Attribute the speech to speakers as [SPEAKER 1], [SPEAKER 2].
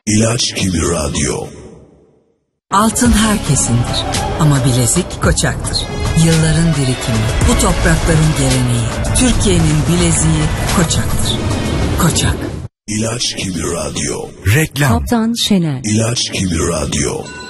[SPEAKER 1] İlaç gibi radyo.
[SPEAKER 2] Altın herkesindir ama bilezik Koçak'tır. Yılların birikimi, bu toprakların geleneği. Türkiye'nin bileziği Koçak'tır. Koçak.
[SPEAKER 1] İlaç gibi radyo.
[SPEAKER 3] Reklam.
[SPEAKER 4] Kaptan Şener.
[SPEAKER 1] İlaç gibi radyo.